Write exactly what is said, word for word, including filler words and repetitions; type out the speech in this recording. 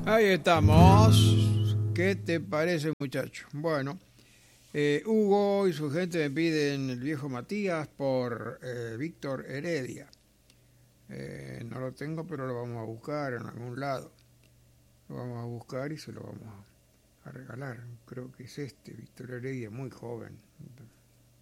Ahí estamos. ¿Qué te parece, muchacho? Bueno, eh, Hugo y su gente me piden el viejo Matías por eh, Víctor Heredia. Eh, no lo tengo, pero lo vamos a buscar en algún lado. Lo vamos a buscar y se lo vamos a regalar. Creo que es este, Víctor Heredia, muy joven.